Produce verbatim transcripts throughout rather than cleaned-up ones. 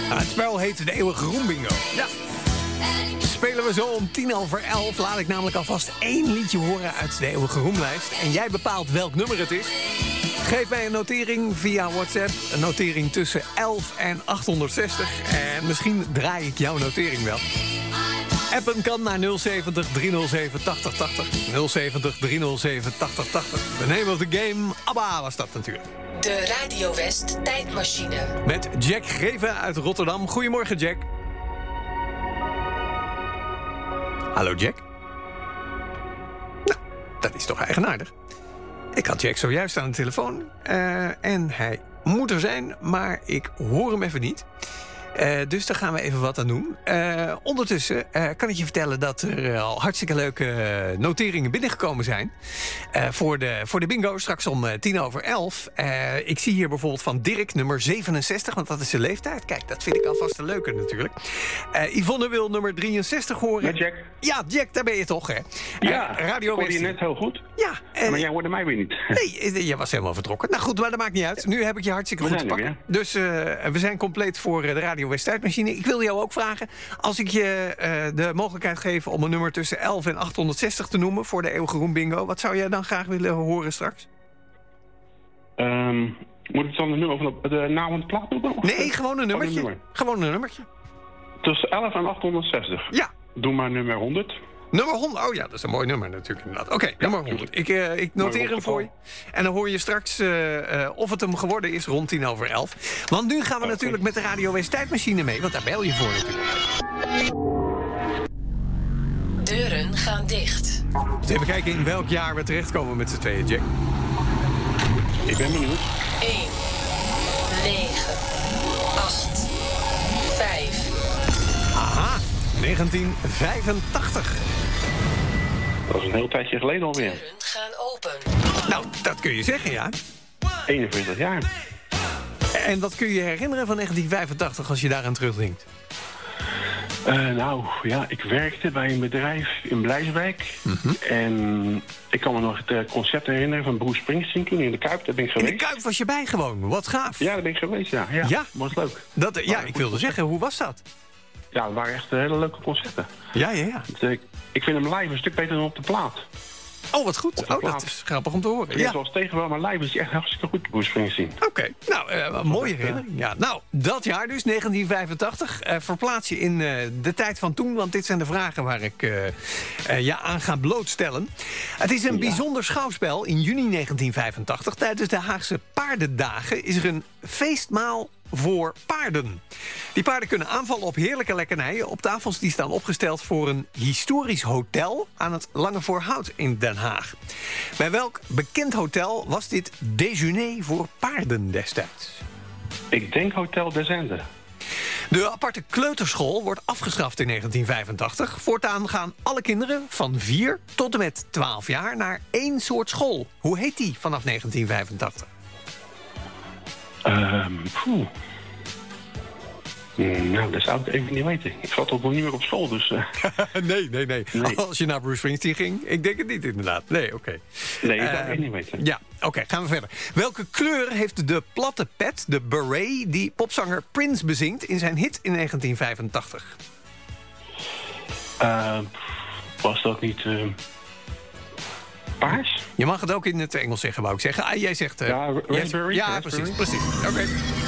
Nou, het spel heet de Eeuwige Roem Bingo. Ja. Spelen we zo om tien over elf. Laat ik namelijk alvast één liedje horen uit de Eeuwige Roemlijst. En jij bepaalt welk nummer het is. Geef mij een notering via WhatsApp. Een notering tussen elf en achthonderdzestig. En misschien draai ik jouw notering wel. Appen kan naar nul zeventig driehonderdzeven tachtig tachtig. nul zeventig driehonderdzeven tachtig tachtig. The name of the game. ABBA was dat natuurlijk. De Radio West tijdmachine. Met Jack Greven uit Rotterdam. Goedemorgen, Jack. Hallo, Jack. Nou, dat is toch eigenaardig. Ik had Jack zojuist aan de telefoon. Uh, en hij moet er zijn, maar ik hoor hem even niet. Uh, dus daar gaan we even wat aan doen. Uh, ondertussen uh, kan ik je vertellen dat er al hartstikke leuke noteringen binnengekomen zijn. Uh, voor, de, voor de bingo, straks om uh, tien over elf. Uh, ik zie hier bijvoorbeeld van Dirk, nummer zevenenzestig, want dat is zijn leeftijd. Kijk, dat vind ik alvast een leuke natuurlijk. Uh, Yvonne wil nummer drieënzestig horen. Ja, Jack. Ja, Jack, daar ben je toch, hè? Ja, uh, Radio hoorde je net heel goed. Ja. Uh, maar jij hoorde mij weer niet. Nee, je was helemaal vertrokken. Nou goed, maar dat maakt niet uit. Nu heb ik je hartstikke we goed te pakken. Er, dus uh, we zijn compleet voor de Radio West tijdmachine. Ik wil jou ook vragen, als ik je uh, de mogelijkheid geef om een nummer tussen elf en achthonderdzestig te noemen voor de Eeuwige Roem Bingo, wat zou jij dan graag willen horen straks? Um, moet ik dan de nummer van de, de naam van de plaat doen? Nee, gewoon een nummertje. Nummer. Gewoon een nummertje. Tussen elf en achthonderdzestig? Ja. Doe maar nummer honderd. Nummer honderd, oh ja, dat is een mooi nummer natuurlijk inderdaad. Oké, okay, ja, nummer honderd. Ik, uh, ik noteer hem voor je. En dan hoor je straks uh, uh, of het hem geworden is rond tien over elf. Want nu gaan we okay. natuurlijk met de Radio West tijdmachine mee, want daar bel je voor natuurlijk. Deuren gaan dicht. Dus even kijken in welk jaar we terechtkomen met z'n tweeën, Jack. Ik ben benieuwd. één, negen, acht, vijf. Aha, negentien vijfentachtig. Dat is een heel tijdje geleden alweer. Deuren gaan open. Nou, dat kun je zeggen, ja. eenenveertig jaar. En wat kun je herinneren van negentien vijfentachtig als je daaraan terugdenkt? Uh, nou, ja, ik werkte bij een bedrijf in Blijswijk. Mm-hmm. En ik kan me nog het concert herinneren van Bruce Springsteen toen in de Kuip. Daar ben ik geweest. In de Kuip was je bij gewoon, wat gaaf. Ja, daar ben ik geweest, ja. Ja, ja? was leuk. Dat, ja, ik wilde zeggen, hoe was dat? Ja, het waren echt hele leuke concerten. Ja, ja, ja. Dus, ik, ik vind hem live een stuk beter dan op de plaat. Oh, wat goed. Oh, dat is grappig om te horen. Ja, ja. Zoals tegen wel, maar live is hij echt hartstikke goed, Bruce Springsteen. Oké, okay. nou, uh, een mooie herinnering. Ja. Nou, dat jaar dus, negentien vijfentachtig. Uh, verplaats je in uh, de tijd van toen, want dit zijn de vragen waar ik uh, uh, je aan ga blootstellen. Het is een ja. bijzonder schouwspel. In juni negentien vijfentachtig, tijdens de Haagse Paardendagen, is er een feestmaal voor paarden. Die paarden kunnen aanvallen op heerlijke lekkernijen op tafels die staan opgesteld voor een historisch hotel aan het Lange Voorhout in Den Haag. Bij welk bekend hotel was dit déjeuner voor paarden destijds? Ik denk Hotel des Ende. De aparte kleuterschool wordt afgeschaft in negentien vijfentachtig. Voortaan gaan alle kinderen van vier tot en met twaalf jaar naar één soort school. Hoe heet die vanaf negentien vijfentachtig? Um, nou, dat zou ik even niet weten. Ik zat ook nog niet meer op school, dus... Uh... nee, nee, nee, nee. Als je naar Bruce Springsteen ging, ik denk het niet inderdaad. Nee, oké. Okay. Nee, dat zou ik uh, niet weten. Ja, oké, okay, gaan we verder. Welke kleur heeft de platte pet, de beret, die popzanger Prince bezingt in zijn hit in negentien vijfentachtig? Uh, was dat niet... Uh... Paars? Je mag het ook in het Engels zeggen, wou ik zeggen. Ah, jij zegt... Uh, ja, raspberry. Ja, raspberry. precies, precies. Oké. Okay.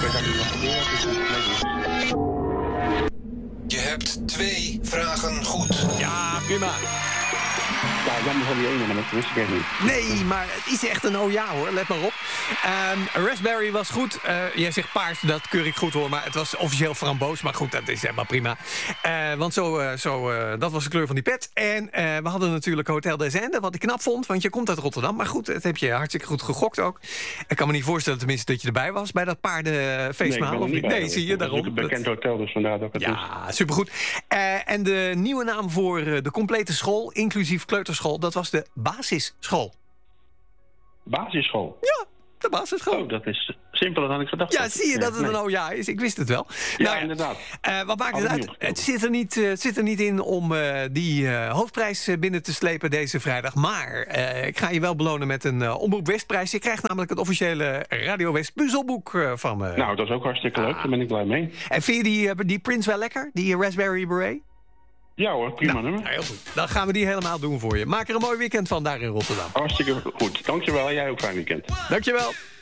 Je hebt twee vragen goed. Ja, prima. Ja, jammer van die ene, maar dat wist ik echt niet. Nee, maar het is echt een oh ja hoor, let maar op. Um, raspberry was goed. Uh, jij zegt paars, dat keur ik goed hoor, maar het was officieel framboos. Maar goed, dat is helemaal prima. Uh, want zo, uh, zo, uh, dat was de kleur van die pet. En uh, we hadden natuurlijk Hotel des Ende, wat ik knap vond, want je komt uit Rotterdam. Maar goed, dat heb je hartstikke goed gegokt ook. Ik kan me niet voorstellen tenminste dat je erbij was bij dat paardenfeestmaal. Nee, of niet? Nee, zie je, daarom. Het is een bekend hotel, dus vandaar dat ik het Ja, is. supergoed. Uh, en de nieuwe naam voor uh, de complete school, inclusief kleuterschool, dat was de basisschool. Basisschool? Ja, de basisschool. Oh, dat is Simpeler dan ik gedacht Ja, had. zie je dat het Nee. een oh ja is? Ik wist het wel. Ja, Nou inderdaad. eh, wat maakt Had het ik uit? niet opgekomen. Het zit er niet, eh, het zit er niet in om eh, die eh, hoofdprijs eh, binnen te slepen deze vrijdag. Maar eh, ik ga je wel belonen met een uh, Omroep Westprijs. Je krijgt namelijk het officiële Radio West puzzelboek uh, van me. Nou, dat is ook hartstikke leuk. Daar ben ik blij mee. En vind je die, uh, die Prince wel lekker? Die uh, Raspberry Beret? Ja hoor, prima Nou, nummer. nou, heel goed. Dan gaan we die helemaal doen voor je. Maak er een mooi weekend van daar in Rotterdam. Hartstikke goed. Dankjewel. Jij ook fijn weekend. Dankjewel.